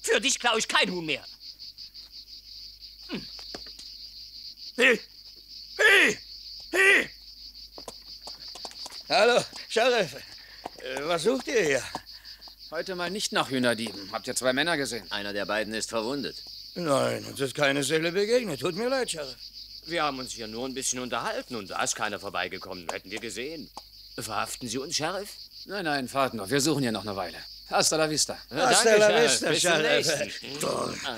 Für dich klaue ich kein Huhn mehr. Hey! Hey! Hey! Hallo, Sheriff. Was sucht ihr hier? Heute mal nicht nach Hühnerdieben. Habt ihr 2 Männer gesehen? Einer der beiden ist verwundet. Nein, uns ist keine Seele begegnet. Tut mir leid, Sheriff. Wir haben uns hier nur ein bisschen unterhalten und da ist keiner vorbeigekommen. Hätten wir gesehen. Verhaften Sie uns, Sheriff? Nein, fahrt noch. Wir suchen hier noch eine Weile. Hasta la vista. Hasta la Danke, vista, Bis zum Sheriff. nächsten.